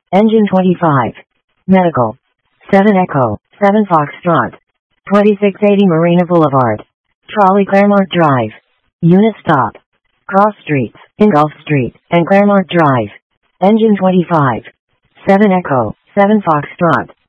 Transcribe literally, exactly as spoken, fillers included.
Engine twenty-five. Medical. seven Echo, seven Foxtrot. twenty-six eighty Marina Boulevard. Trolley Claremont Drive. Unit stop. Cross Streets, Ingolf Street, and Claremont Drive. Engine twenty-five. seven Echo, seven Foxtrot.